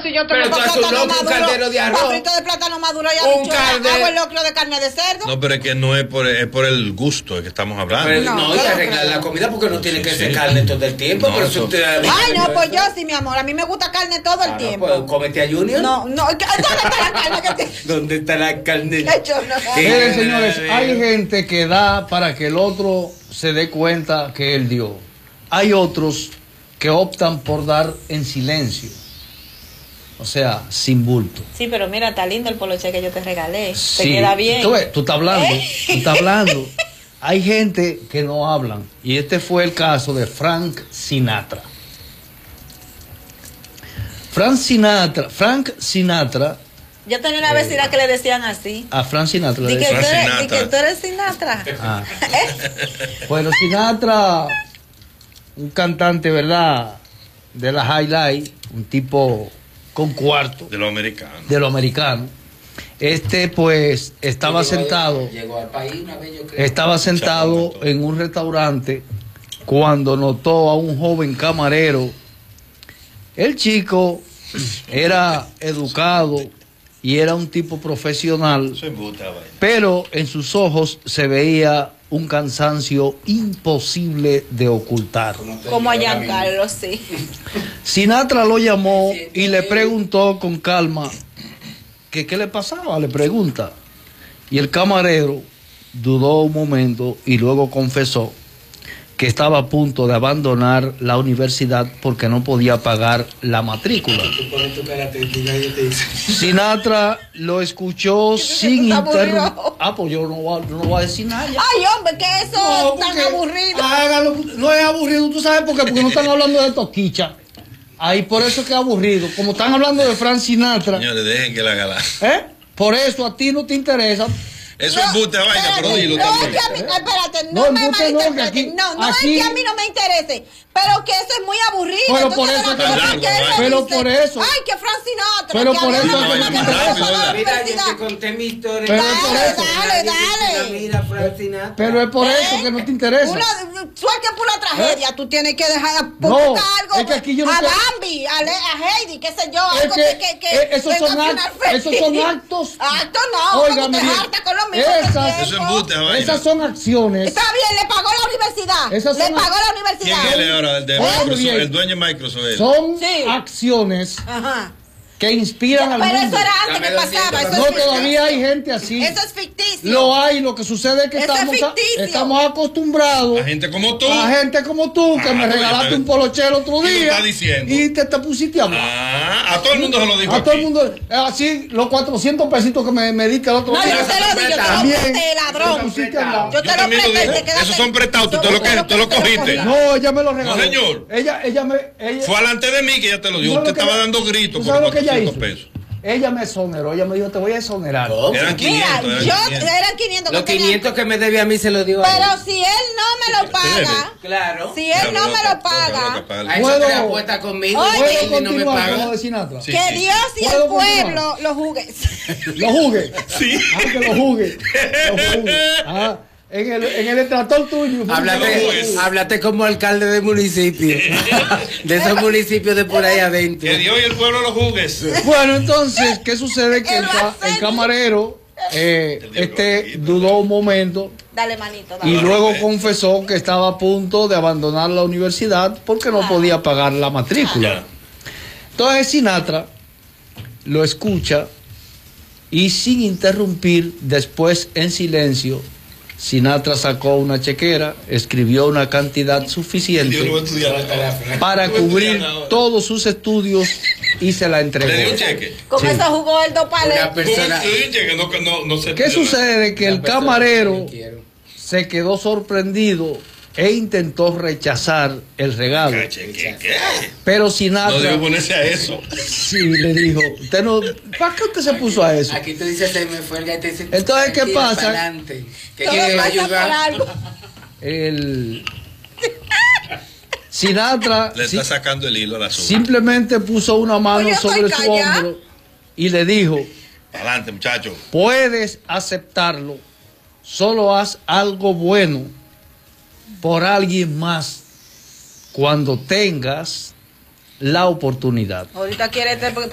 si yo Pero tengo tú haces un caldero de arroz. Paprito de plátano maduro y hago el locro de carne de cerdo. No, pero es que no es por el gusto que estamos hablando. Pero no, y arreglar la comida porque no tiene que ser carne todo el tiempo. No, pero eso ay, no, pues yo sí, mi amor. A mí me gusta carne todo el tiempo. Pues cómete a Junior. No, ¿dónde está la carne que te... ¿Dónde está la carne? Miren, señores, hay gente que da para que el otro se dé cuenta que él dio. Hay otros que optan por dar en silencio. O sea, sin bulto. Sí, pero mira, está lindo el poloche que yo te regalé. Sí. Te queda bien. Tú estás hablando, tú estás hablando. Hay gente que no hablan. Y este fue el caso de Frank Sinatra. Frank Sinatra. Yo tenía una vecina que le decían así. A Frank Sinatra. Di que tú eres Sinatra. Ah. Bueno, Sinatra, un cantante, ¿verdad? De la highlight, un tipo con cuarto. De lo americano. De lo americano. Pues, estaba sentado. Llegó al país una vez, yo creo. Estaba sentado en un restaurante cuando notó a un joven camarero. El chico era educado y era un tipo profesional, pero en sus ojos se veía un cansancio imposible de ocultar. Como a Giancarlo, sí. Sinatra lo llamó y le preguntó con calma que qué le pasaba, le pregunta. Y el camarero dudó un momento y luego confesó que estaba a punto de abandonar la universidad porque no podía pagar la matrícula. Sinatra lo escuchó sin interrumpir. Pues yo no voy a decir nada. Ay, hombre, que eso es tan aburrido. Hágalo, no es aburrido, ¿tú sabes por qué? Porque no están hablando de Toquicha. Ahí por eso es que es aburrido. Como están hablando de Frank Sinatra. Señores, dejen que la haga. Por eso a ti no te interesa. Eso es embuste, vaina, pero dilo también. Que a mí, espérate, no me malinterpretes. No es que a mí no me interese, pero que eso es muy aburrido. Pero por eso, pero por eso. Ay, que Frank Sinatra. Pero por eso Mira, yo te conté mi historia. Pero es por eso. Dale. Mira, Frank Sinatra. Pero es por eso que no te interesa. Suerte por la tragedia, tú tienes que dejar no, algo es que aquí yo no a Bambi, a Heidi, qué sé yo, algo que esos son actos. Actos no, oiga, te hartas con lo mismo. Esas son acciones. Está bien, le pagó la universidad. Le pagó la universidad. ¿Quién es ahora? El dueño de Microsoft. Son acciones que inspiran al mundo. Pero eso era antes que pasaba. No, todavía hay gente así. Eso es ficticio. Lo hay, lo que sucede es que estamos acostumbrados. A gente como tú. A gente como tú, que me regalaste un polochero otro día. Está diciendo. Y te pusiste a hablar. A todo el mundo se lo dijo. A todo el mundo. Así, los 400 pesitos que me diste el otro día. No, yo te lo di, yo te lo presté, ladrón. Yo te lo presté. Esos son prestados, tú te lo cogiste. No, ella me lo regaló. No, señor. Ella fue alante de mí que ella te lo dio. Usted estaba dando gritos por 400 pesos. Ella me exoneró, ella me dijo, te voy a exonerar. Eran 500. Mira, eran 500. Los 500 que me debía a mí se los dio a él. Pero si él no me lo paga. Claro. Si él no me lo paga. ¿Puedo apuesta conmigo? ¿Puedo continuar no me paga? de Sinatra? Que Dios y el pueblo lo juzgue. ¿Lo juzgue? Sí. Que lo juzgue. En el extractor tuyo. Háblate como alcalde de municipio. De esos municipios de por ahí adentro. Que Dios y el pueblo lo juzgues. Bueno, entonces, ¿qué sucede? Que el camarero dudó un momento. Dale, manito. Y luego confesó que estaba a punto de abandonar la universidad porque no podía pagar la matrícula. Entonces Sinatra lo escucha y sin interrumpir, después en silencio, Sinatra sacó una chequera, escribió una cantidad suficiente para cubrir todos sus estudios y se la entregó. ¿Le dio un cheque? Con eso jugó el dopale. ¿Qué sucede? Que el camarero se quedó sorprendido e intentó rechazar el regalo. ¿Qué? Pero Sinatra... No debe ponerse a eso. Sí, le dijo, usted no... ¿Para qué usted se puso a eso? Aquí tú dices, se me fue el gato. Entonces, ¿qué pasa? Que quiere ayudar. Sinatra... Le está sacando el hilo al asunto. Simplemente puso una mano sobre su hombro y le dijo... Adelante, muchacho. Puedes aceptarlo. Solo haz algo bueno por alguien más cuando tengas la oportunidad. Ahorita quiere